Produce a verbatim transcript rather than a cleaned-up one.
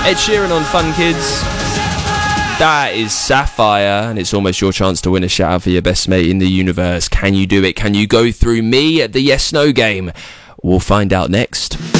Ed Sheeran on Fun Kids. That is Sapphire, and it's almost your chance to win a shout out for your best mate in the universe. Can you do it? Can you go through me at the yes no game? We'll find out next.